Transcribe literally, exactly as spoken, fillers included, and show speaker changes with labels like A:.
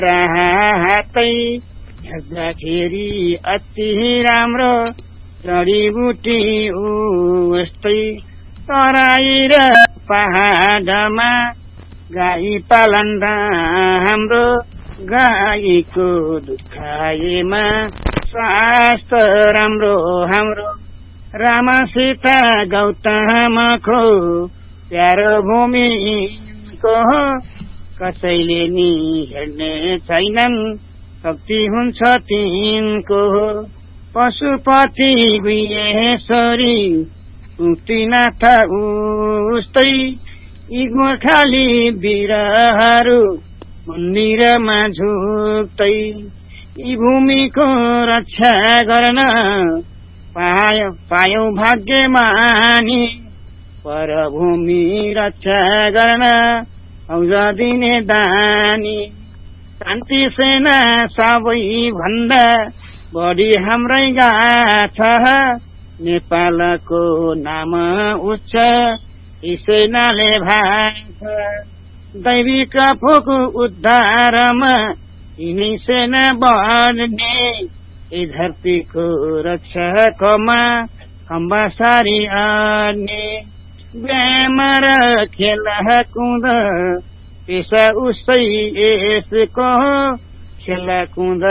A: हातै हेर्दाखेरि अति राम्रो जडीबुटी उस्तै तराई र पहाडमा गाई पालन हाम्रो गाईको दुखाएमा स्वास्थ्य राम्रो हाम्रो रामा सीता गौतमको प्यारो भूमिको कसैले नि हेर्ने छैनन् शक्ति हुन्छ तिनको पशुपति गुह्येश्वरी मुक्तिनाथ उस्तै यी गोर्खाली वीरहरू मन्दिरमा झुक्तै यी भूमिको रक्षा गर्न पायो पायौ भाग्यमानी परभूमि रक्षा गर्न औज दिने दानी शान्ति सेना सबै भन्दा बढी हाम्रै गाथा नेपालको नाम उच्च यी सेनाले भाछ दैविक फुक उद्धारमा यिनै सेना बढ्ने यी धरतीको रक्षकमा खम्बा सारी आड्ने व्यायाम र खेल कुद पेसा उसै यसको खेल कुद